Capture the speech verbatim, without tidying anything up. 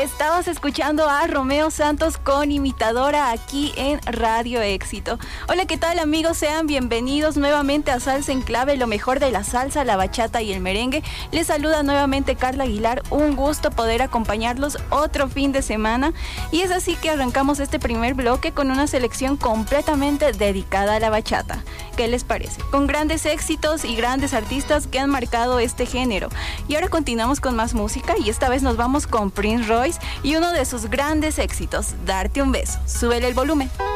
Estabas escuchando a Romeo Santos con Imitadora aquí en Radio Éxito. Hola, ¿qué tal, amigos? Sean bienvenidos nuevamente a Salsa en Clave, lo mejor de la salsa, la bachata y el merengue. Les saluda nuevamente Carla Aguilar. Un gusto poder acompañarlos otro fin de semana. Y es así que arrancamos este primer bloque con una selección completamente dedicada a la bachata. ¿Qué les parece? Con grandes éxitos y grandes artistas que han marcado este género. Y ahora continuamos con más música y esta vez nos vamos con Prince Royce y uno de sus grandes éxitos, Darte un beso. Súbele el volumen.